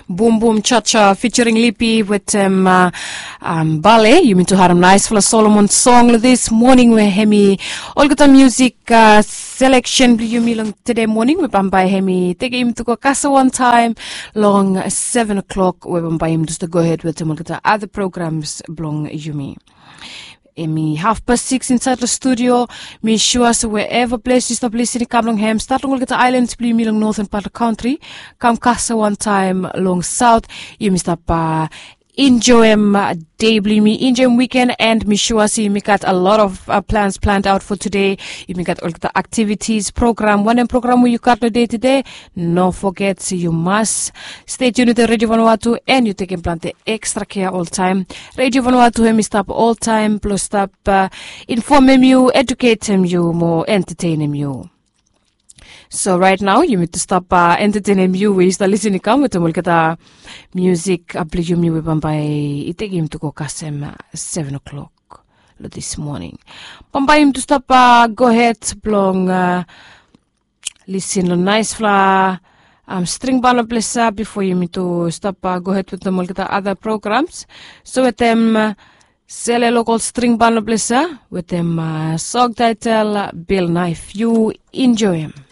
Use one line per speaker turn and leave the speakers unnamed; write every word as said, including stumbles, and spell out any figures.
Boom Boom Cha Cha featuring Lippy with um, uh, um, ballet. You mean to have a nice for Solomon song this morning. We hemi all got music uh, selection. You mean today morning we by hemi take him to go casa one time long seven o'clock. We by him just to go ahead with him. All got other programs belong you me. Me half past six inside the studio. Me sure so wherever place you stop listening, come long ham. Start long get the islands, play me long northern part of the country. Come casa one time long south. You me stop uh, enjoy em uh, day, believe me, enjoy em weekend, and me sure see me got a lot of uh, plans planned out for today. You me got all the activities program. One program where you got the day today. No forget, so you must stay tuned to Radio Vanuatu, and you take and plant the extra care all time. Radio Vanuatu, hemi stop all time, plus stop uh, inform em you, educate em you, more entertain em you. So right now, you need to stop uh, entertaining you with the listening come with the music. I believe you me with Bambai. It take him to go kasem seven o'clock this morning. Bambai him to stop. Uh, go ahead, blong. Uh, listen to nice fla. Um, string band of blessa before you need to stop. Uh, go ahead with the multi other programs. So with them. Uh, Sell a local string band of blessa with them uh, song title Bill Knife. You enjoy him.